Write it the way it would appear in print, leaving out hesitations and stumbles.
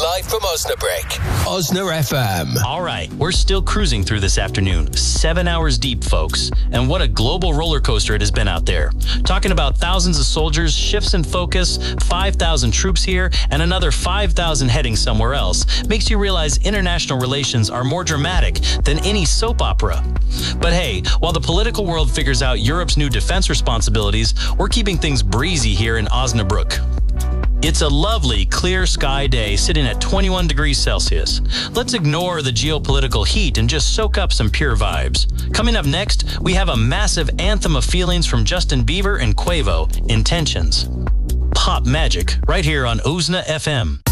live from Osnabrück. Osna FM. All right, we're still cruising through this afternoon. 7 hours deep, folks. And what a global roller coaster it has been out there. Talking about thousands of soldiers, shifts in focus, 5,000 troops here, and another 5,000 heading somewhere else makes you realize international relations are more dramatic than any soap opera. But hey, while the political world figures out Europe's new defense responsibilities, we're keeping things breezy here in Osnabrück. It's a lovely, clear sky day sitting at 21 degrees Celsius. Let's ignore the geopolitical heat and just soak up some pure vibes. Coming up next, we have a massive anthem of feelings from Justin Bieber and Quavo, Intentions. Pop magic, right here on Osna FM.